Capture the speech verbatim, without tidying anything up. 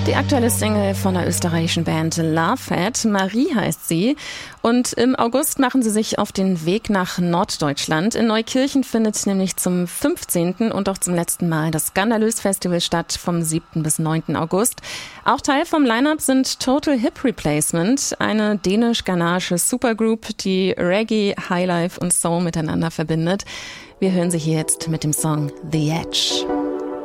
Die aktuelle Single von der österreichischen Band Lovefat, Marie heißt sie. Und im August machen sie sich auf den Weg nach Norddeutschland. In Neukirchen findet nämlich zum fünfzehnten und auch zum letzten Mal das Skandalös Festival statt, vom siebten bis neunten August. Auch Teil vom Line-Up sind Total Hip Replacement, eine dänisch-ghanaische Supergroup, die Reggae, Highlife und Soul miteinander verbindet. Wir hören sie hier jetzt mit dem Song The Edge.